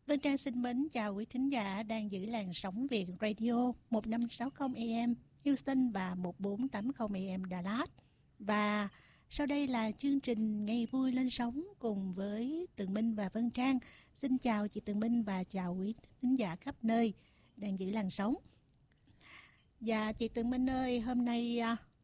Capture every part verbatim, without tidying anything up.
Vân Trang xin mến chào quý thính giả đang giữ làn sóng Việt Radio một năm sáu không A M Houston và một bốn tám không A M Đà Lạt. Và sau đây là chương trình Ngày vui lên sóng cùng với Tường Minh và Vân Trang. Xin chào chị Tường Minh và chào quý thính giả khắp nơi đang giữ làn sóng. Và chị Tường Minh ơi, hôm nay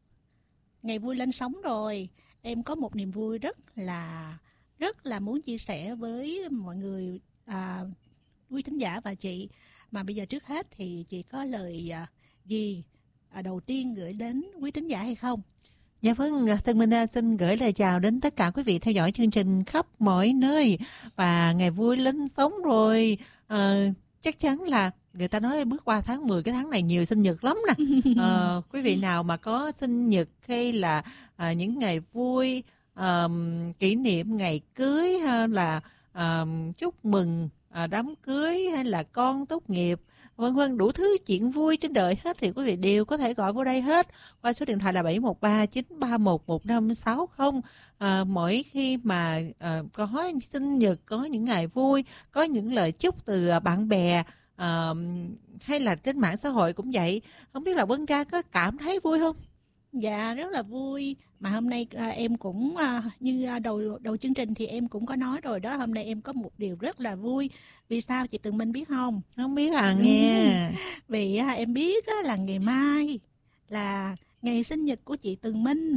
Ngày vui lên sóng rồi. Em có một niềm vui rất là rất là muốn chia sẻ với mọi người, à, quý thính giả và chị. Mà bây giờ trước hết thì chị có lời à, gì à, đầu tiên gửi đến quý thính giả hay không? Dạ vâng, Tân Minh xin gửi lời chào đến tất cả quý vị theo dõi chương trình khắp mọi nơi. Và ngày vui lên sóng rồi, à, chắc chắn là người ta nói bước qua tháng mười, cái tháng này nhiều sinh nhật lắm nè. À, quý vị nào mà có sinh nhật hay là à, những ngày vui, à, kỷ niệm ngày cưới hay là à, chúc mừng à, đám cưới hay là con tốt nghiệp, vân vân, đủ thứ chuyện vui trên đời hết thì quý vị đều có thể gọi vô đây hết qua số điện thoại là bảy một ba chín ba một một năm sáu không. À, mỗi khi mà à, có sinh nhật, có những ngày vui, có những lời chúc từ bạn bè à, hay là trên mạng xã hội cũng vậy, không biết là Vân Trang có cảm thấy vui không? Dạ rất là vui. Mà hôm nay à, em cũng à, như à, đầu đầu chương trình thì em cũng có nói rồi đó, hôm nay em có một điều rất là vui. Vì sao chị Tường Minh biết không? Không biết à nghe. Vì à, em biết á, là ngày mai là ngày sinh nhật của chị Tường Minh.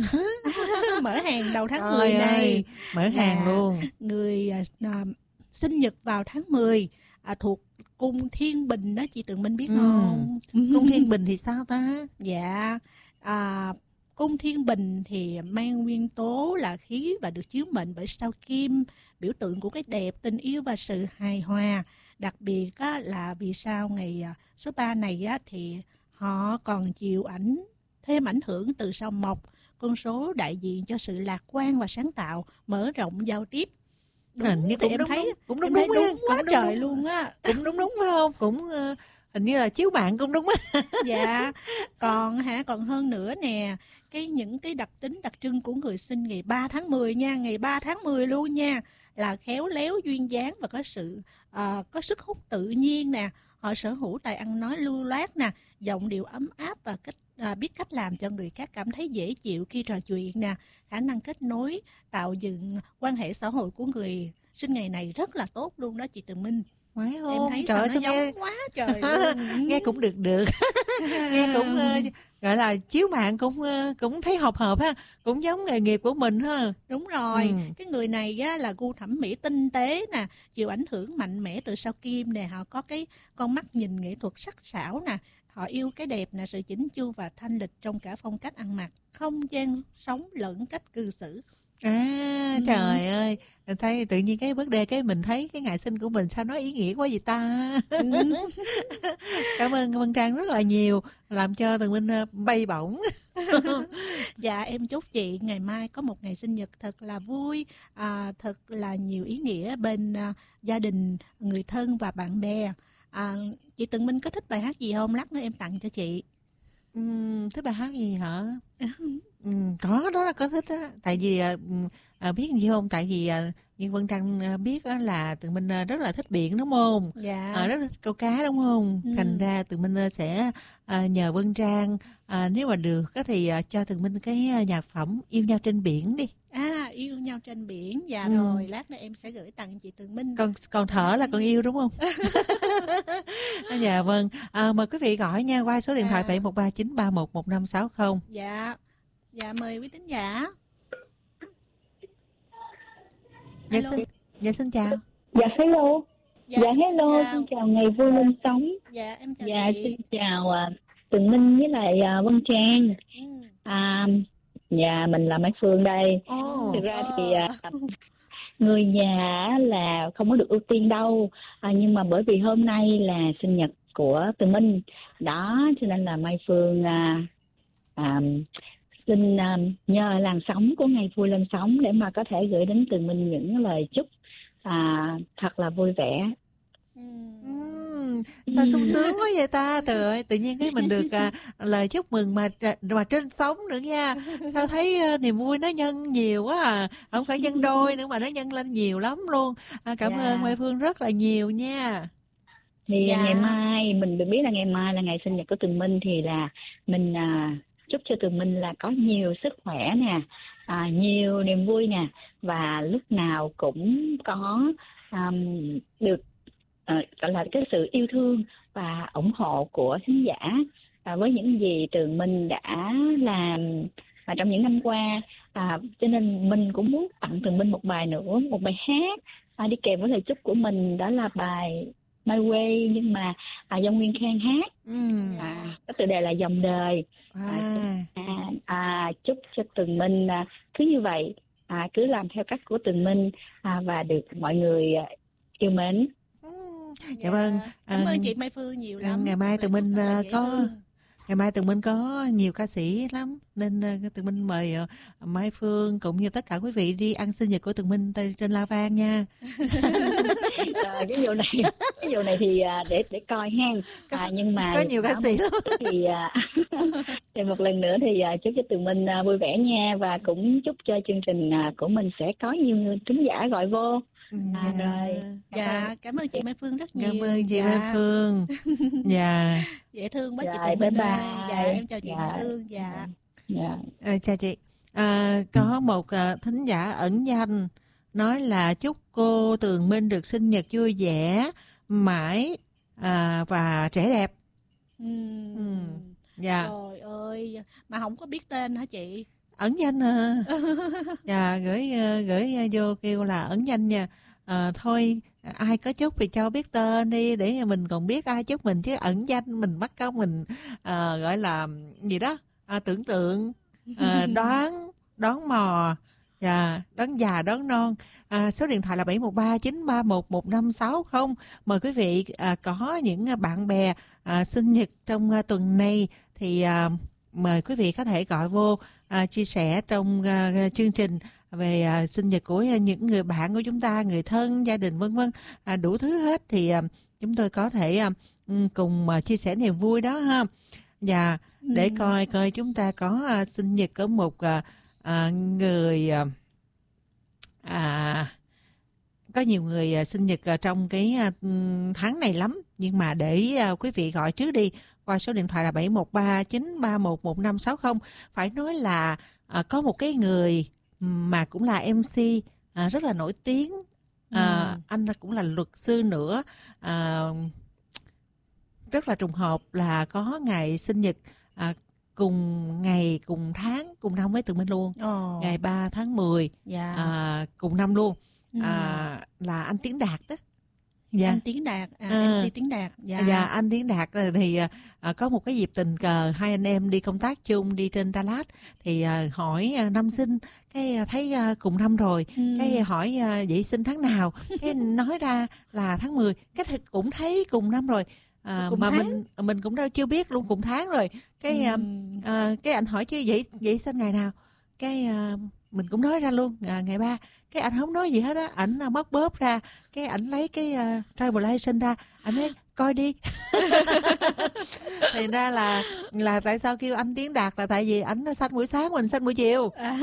Mở hàng đầu tháng Trời mười này ơi, mở hàng luôn. Người à, à, sinh nhật vào tháng mười à, thuộc cung Thiên Bình đó, chị Tường Minh biết ừ. không? Cung Thiên Bình thì sao ta? Dạ à, cung Thiên Bình thì mang nguyên tố là khí và được chiếu mệnh bởi sao Kim, biểu tượng của cái đẹp, tình yêu và sự hài hòa. Đặc biệt á, là vì sao ngày số ba này á, thì họ còn chịu ảnh thêm ảnh hưởng từ sao Mộc, con số đại diện cho sự lạc quan và sáng tạo, mở rộng giao tiếp. Đúng, Hình như cũng em đúng, thấy, đúng, cũng đúng, em thấy đúng, đúng, đúng quá cũng đúng, trời đúng. luôn á. Cũng đúng đúng phải không? Cũng uh, hình như là chiếu mạng cũng đúng á. Dạ. Còn hả, còn hơn nữa nè, cái những cái đặc tính đặc trưng của người sinh ngày ba tháng mười nha, ngày ba tháng mười luôn nha, là khéo léo, duyên dáng và có sự uh, có sức hút tự nhiên nè. Họ sở hữu tài ăn nói lưu loát nè, giọng điệu ấm áp và cách à, biết cách làm cho người khác cảm thấy dễ chịu khi trò chuyện nè. Khả năng kết nối, tạo dựng quan hệ xã hội của người sinh ngày này rất là tốt luôn đó chị Tường Minh. Phải không? Em thấy Trời ơi, sao nó giống nghe... quá trời luôn. Nghe cũng được được. Nghe cũng uh, gọi là chiếu mạng cũng uh, cũng thấy hợp hợp ha, cũng giống nghề nghiệp của mình ha. Đúng rồi, ừ. Cái người này á, là gu thẩm mỹ tinh tế nè, chịu ảnh hưởng mạnh mẽ từ sao Kim nè, họ có cái con mắt nhìn nghệ thuật sắc sảo nè, họ yêu cái đẹp nè, sự chỉnh chu và thanh lịch trong cả phong cách ăn mặc, không gian sống lẫn cách cư xử. À ừ. Trời ơi, thấy tự nhiên cái birthday cái mình thấy cái ngày sinh của mình sao nó ý nghĩa quá vậy ta. ừ. Cảm ơn Vân Trang rất là nhiều, làm cho Tường Minh bay bổng. Dạ em chúc chị ngày mai có một ngày sinh nhật thật là vui, à, thật là nhiều ý nghĩa bên à, gia đình, người thân và bạn bè. À, chị Tường Minh có thích bài hát gì không? Lát nữa em tặng cho chị. Uhm, thích bài hát gì hả? uhm, có đó là có thích á, tại vì à, biết gì không, tại vì à, như Vân Trang biết á, là Tường Minh rất là thích biển đúng không? Dạ. À, rất là thích câu cá đúng không? ừ. Thành ra Tường Minh sẽ à, nhờ Vân Trang à, nếu mà được á, thì à, cho Tường Minh cái nhạc phẩm Yêu Nhau Trên Biển đi. À, Yêu Nhau Trên Biển. Dạ ừ. Rồi lát nữa em sẽ gửi tặng chị Tường Minh. Còn còn thở là còn yêu đúng không? Dạ vâng, à, mời quý vị gọi nha qua số điện thoại à. bảy một ba chín ba một một năm sáu không. Dạ. Dạ mời quý thính giả. Dạ xin, dạ xin chào. Dạ hello. Dạ, dạ hello, xin, xin chào ngày vui lên sóng. Dạ em chào dạ, chị. Xin chào uh, Tường Minh với lại uh, Vân Trang. ừ. À, dạ mình là Mai Phương đây. oh. Thực ra thì uh, người nhà là không có được ưu tiên đâu, à, nhưng mà bởi vì hôm nay là sinh nhật của Tường Minh đó, cho nên là Mai Phương uh, uh, xin uh, nhờ làn sóng của ngày vui lên sóng để mà có thể gửi đến Tường Minh những lời chúc à, thật là vui vẻ. uhm. Ừm, sao sung sướng quá vậy ta. Trời ơi, tự nhiên cái mình được à, lời chúc mừng mà mà trên sóng nữa nha. Sao thấy à, niềm vui nó nhân nhiều quá à. Không phải nhân đôi nữa mà nó nhân lên nhiều lắm luôn. À, cảm Dạ. ơn Mai Phương rất là nhiều nha. Thì Dạ. ngày mai mình được biết là ngày mai là ngày sinh nhật của Tường Minh, thì là mình à, chúc cho Tường Minh là có nhiều sức khỏe nè, à, nhiều niềm vui nè, và lúc nào cũng có um, được à, gọi là cái sự yêu thương và ủng hộ của khán giả à, với những gì Tường Minh đã làm à, trong những năm qua. À, cho nên mình cũng muốn tặng Tường Minh một bài nữa, một bài hát à, đi kèm với lời chúc của mình, đó là bài My Way, nhưng mà à, do Nguyên Khang hát. Ừm. À, có tựa đề là Dòng Đời. À. À, à, chúc cho Tường Minh à, cứ như vậy, à, cứ làm theo cách của Tường Minh à, và được mọi người à, yêu mến. Ừm, Dạ. dạ vâng. Cảm À, ơn chị Mai Phương nhiều lắm. ngày mai Lời Tường chúc Minh rất là à, dễ có thương. ngày mai Tường Minh có nhiều ca sĩ lắm, nên uh, Tường Minh mời uh, Mai Phương cũng như tất cả quý vị đi ăn sinh nhật của Tường Minh t- trên La Vang nha. Rồi, cái vụ này cái vụ này thì à, để để coi ha. À, nhưng mà Có nhiều ca sĩ lắm. thì à, thì một lần nữa thì à, chúc cho Tường Minh à, vui vẻ nha, và cũng chúc cho chương trình à, của mình sẽ có nhiều người khán giả gọi vô. À, Dạ. rồi. Dạ, cảm ơn chị Mai Phương rất nhiều. Cảm ơn chị Dạ. Mai Phương. Dạ. Dễ thương quá chị Rồi, Tường bye Minh ơi. Dạ, bye. em chào chị Dạ. Mai Phương. Dạ. Dạ. À, chào chị. À, có một à, thính giả ẩn danh nói là chúc cô Tường Minh được sinh nhật vui vẻ, mãi à, và trẻ đẹp. Ừm. Ừ. Dạ. Trời ơi, mà không có biết tên hả chị? Ẩn danh à. Dạ, gửi gửi vô kêu là ẩn danh nha. À, thôi ai có chúc thì cho biết tên đi để mình còn biết ai chúc mình, chứ ẩn danh mình bắt công mình à, gọi là gì đó à, tưởng tượng à, đoán đoán mò. Dạ, đoán già đoán non. À, số điện thoại là bảy một ba chín ba một một năm sáu không. Mời quý vị à, có những bạn bè à, sinh nhật trong à, tuần này thì à, mời quý vị có thể gọi vô à, chia sẻ trong à, chương trình về à, sinh nhật của những người bạn của chúng ta, người thân, gia đình vân vân, à, đủ thứ hết thì à, chúng tôi có thể à, cùng à, chia sẻ niềm vui đó ha. Và để Ừm. coi coi chúng ta có à, sinh nhật của một à, à, người à, à, có nhiều người à, sinh nhật à, trong cái à, tháng này lắm, nhưng mà để à, quý vị gọi trước đi qua số điện thoại là bảy một ba chín ba một một năm sáu không. Phải nói là à, có một cái người mà cũng là em xê à, rất là nổi tiếng, à, Ừ. anh cũng là luật sư nữa, à, rất là trùng hợp là có ngày sinh nhật à, cùng ngày, cùng tháng, cùng năm với Tường Minh luôn. Ồ. Ngày ba tháng mười Dạ. à, cùng năm luôn. Ừ. À, là anh Tiến Đạt đó. Dạ. Anh Tiến Đạt, à, À. em xê Tiến Đạt. Dạ. Dạ, anh Tiến Đạt thì à, có một cái dịp tình cờ hai anh em đi công tác chung đi trên Đà Lạt thì à, hỏi à, năm sinh, cái à, thấy à, cùng năm rồi, Ừ. cái hỏi à, vậy sinh tháng nào, cái nói ra là tháng mười, cái thì cũng thấy cùng năm rồi. À, Cùng mà tháng. mình mình cũng đâu chưa biết luôn cùng tháng rồi. Cái à, Ừ. à, cái anh hỏi chứ vậy vậy sinh ngày nào, cái à, mình cũng nói ra luôn à, ngày ba. Cái anh không nói gì hết á, ảnh à, móc bóp ra, cái ảnh lấy cái uh, travel license ra, ảnh nói coi đi. Thì ra là là tại sao kêu anh Tiến Đạt là tại vì ảnh sanh buổi sáng, mình sanh buổi chiều. À.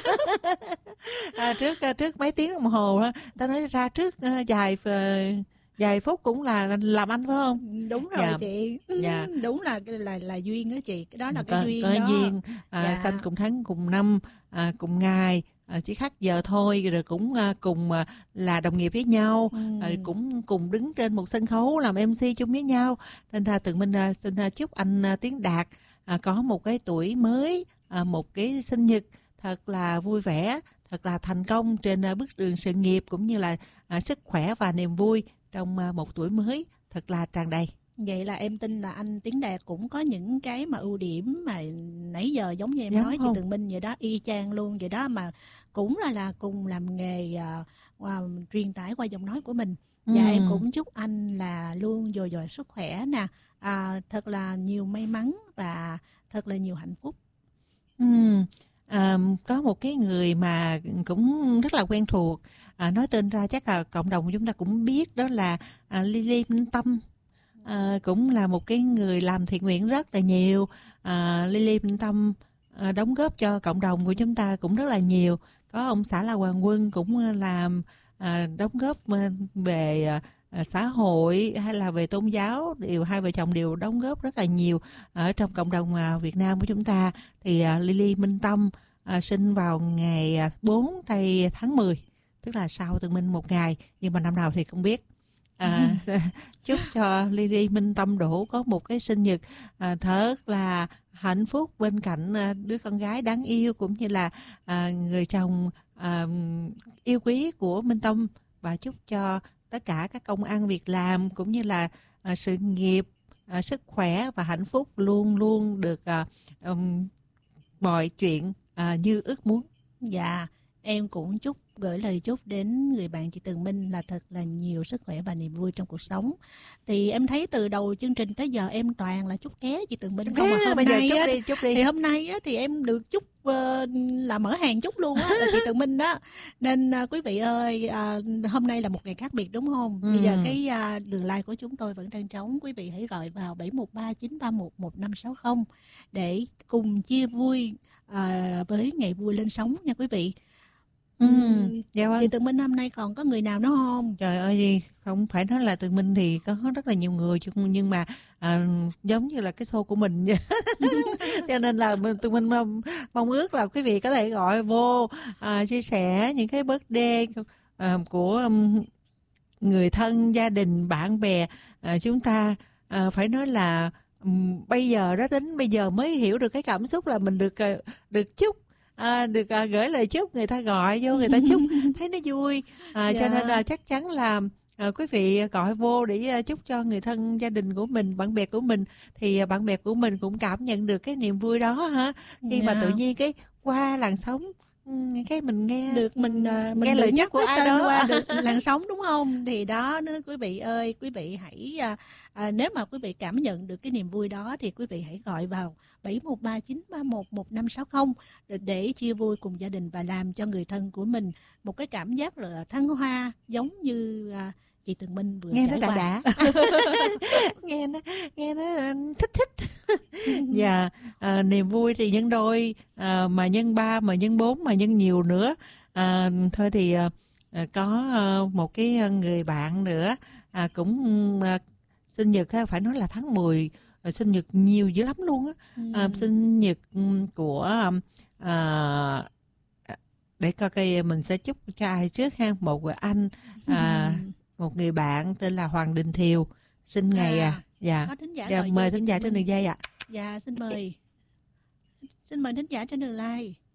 À, trước trước mấy tiếng đồng hồ đó, ta nói ra trước uh, dài uh, vài phút cũng là làm anh phải không? Đúng rồi. Dạ. Chị. Dạ. Đúng là là là duyên đó chị, cái đó là cái có, duyên có đó. duyên à, Dạ. sanh cùng tháng cùng năm à, cùng ngày à, chỉ khác giờ thôi, rồi cũng à, cùng à, là đồng nghiệp với nhau, Ừ. à, cũng cùng đứng trên một sân khấu làm em xê chung với nhau, nên ra Tường Minh à, xin à, chúc anh à, Tiến Đạt à, có một cái tuổi mới, à, một cái sinh nhật thật là vui vẻ, thật là thành công trên à, bước đường sự nghiệp, cũng như là à, sức khỏe và niềm vui trong à, một tuổi mới thật là tràn đầy. Vậy là em tin là anh Tiến Đạt cũng có những cái mà ưu điểm mà nãy giờ giống như em Giống nói không? chị Tường Minh vậy đó, y chang luôn vậy đó, mà cũng là là cùng làm nghề uh, uh, truyền tải qua giọng nói của mình. Và Ừ. em cũng chúc anh là luôn dồi dồi sức khỏe nè, à, thật là nhiều may mắn và thật là nhiều hạnh phúc. Ừ. À, có một cái người mà cũng rất là quen thuộc, à, nói tên ra chắc là cộng đồng của chúng ta cũng biết, đó là à, Lily Minh Tâm. à, cũng là một cái người làm thiện nguyện rất là nhiều. à, Lily Minh Tâm à, đóng góp cho cộng đồng của chúng ta cũng rất là nhiều. Có ông xã là Hoàng Quân cũng làm à, đóng góp về à, xã hội hay là về tôn giáo, đều hai vợ chồng đều đóng góp rất là nhiều ở trong cộng đồng à, Việt Nam của chúng ta. Thì à, Lily Minh Tâm à, sinh vào ngày bốn tây tháng mười, tức là sau Tân Minh một ngày, nhưng mà năm nào thì không biết. À, chúc cho Lily Minh Tâm Đỗ có một cái sinh nhật à, thật là hạnh phúc bên cạnh à, đứa con gái đáng yêu, cũng như là à, người chồng à, yêu quý của Minh Tâm, và chúc cho tất cả các công ăn việc làm cũng như là à, sự nghiệp, à, sức khỏe và hạnh phúc luôn luôn được à, um, mọi chuyện à, như ước muốn. Dạ, em cũng chúc gửi lời chúc đến người bạn chị Tường Minh là thật là nhiều sức khỏe và niềm vui trong cuộc sống. Thì em thấy từ đầu chương trình tới giờ em toàn là chúc ké chị Tường Minh không, mà hôm bây giờ nay chúc á, đi, chúc đi. thì hôm nay á, thì em được chúc uh, là mở hàng chúc luôn á, là chị Tường Minh đó. Nên uh, quý vị ơi, uh, hôm nay là một ngày khác biệt đúng không? Ừ. Bây giờ cái uh, đường line của chúng tôi vẫn đang trống, quý vị hãy gọi vào bảy một ba chín ba một một năm sáu không để cùng chia vui uh, với ngày vui lên sóng nha quý vị. Ừ, Ừ, dạ vâng. Chị Tường Minh hôm nay còn có người nào nữa không? Trời ơi, không phải nói là Tường Minh thì có rất là nhiều người, nhưng mà à, giống như là cái show của mình cho nên là Tường Minh mong, mong ước là quý vị có thể gọi vô à, chia sẻ những cái birthday à, của um, người thân, gia đình, bạn bè. à, chúng ta à, phải nói là um, bây giờ đó, đến bây giờ mới hiểu được cái cảm xúc là mình được uh, được chúc. À, được à, gửi lời chúc, người ta gọi vô, người ta chúc thấy nó vui. à, Dạ. Cho nên là chắc chắn là à, quý vị gọi vô để à, chúc cho người thân, gia đình của mình, bạn bè của mình, thì à, bạn bè của mình cũng cảm nhận được cái niềm vui đó ha. Khi Dạ. mà tự nhiên cái qua làn sóng cái mình nghe được mình mình nghe được lời nhắc chúc của cái ai tên đó qua được làn sóng đúng không? Thì đó, nên quý vị ơi, quý vị hãy à, à, nếu mà quý vị cảm nhận được cái niềm vui đó thì quý vị hãy gọi vào bảy một ba chín ba một một năm sáu không để, để chia vui cùng gia đình và làm cho người thân của mình một cái cảm giác là thăng hoa, giống như à, chị Tường Minh vừa nghe trải nó đã qua. đã nghe nó nghe nó thích thích. Dạ, à, niềm vui thì nhân đôi, à, mà nhân ba, mà nhân bốn, mà nhân nhiều nữa. À, thôi thì à, có à, một cái người bạn nữa à, cũng à, sinh nhật, phải nói là tháng mười, à, sinh nhật nhiều dữ lắm luôn á. À, sinh nhật của à, để coi coi mình sẽ chúc cho ai trước ha. Một người anh, à, một người bạn tên là Hoàng Đình Thiều, sinh ngày à, dạ. Có thính giả Dạ, gọi mời vô thính chị giả Tường trên Minh. đường dây ạ. Dạ, xin mời xin mời thính giả trên đường line.